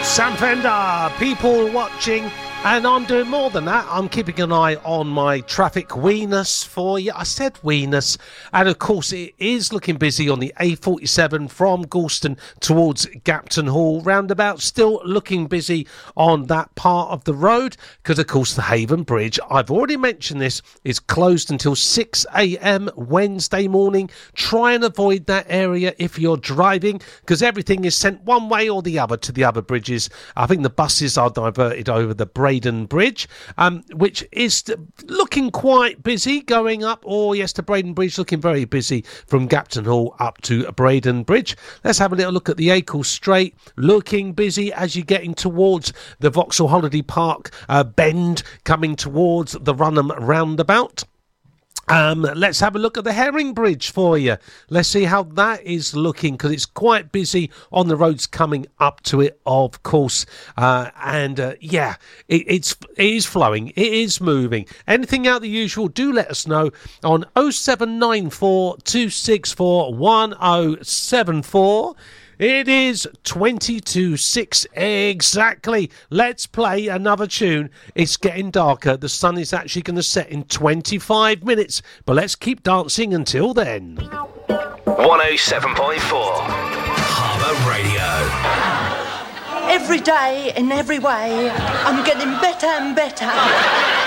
Sam Fender, people watching, and I'm doing more than that. I'm keeping an eye on my traffic weenus for you. I said weenus, and of course it is looking busy on the A47 from Galston towards Gapton Hall roundabout. Still looking busy on that part of the road because, of course, the Haven Bridge, I've already mentioned this, is closed until 6 a.m. Wednesday morning. Try and avoid that area if you're driving because everything is sent one way or the other to the other bridges. I think the buses are diverted over the Braden Bridge, which is looking quite busy going up. Oh yes, the Braden Bridge looking very busy from Gapton Hall up to Braden Bridge. Let's have a little look at the Acle Straight, looking busy as you're getting towards the Vauxhall Holiday Park bend, coming towards the Runham roundabout. Let's have a look at the Herring Bridge for you. Let's see how that is looking because it's quite busy on the roads coming up to it, of course. Yeah, it is flowing. It is moving. Anything out the usual, do let us know on 0794 264 1074. It is 22:06 exactly. Let's play another tune. It's getting darker. The sun is actually going to set in 25 minutes. But let's keep dancing until then. 107.4 Harbour Radio. Every day, in every way, I'm getting better and better.